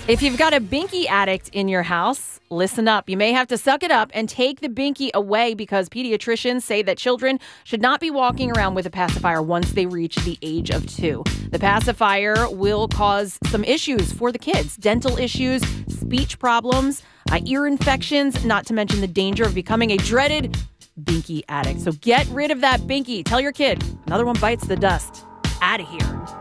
If you've got a binky addict in your house, listen up. You may have to suck it up and take the binky away because pediatricians say that children should not be walking around with a pacifier once they reach the age of 2. The pacifier will cause some issues for the kids, dental issues, speech problems, ear infections, not to mention the danger of becoming a dreaded binky addict. So get rid of that binky. Tell your kid, another one bites the dust. Out of here.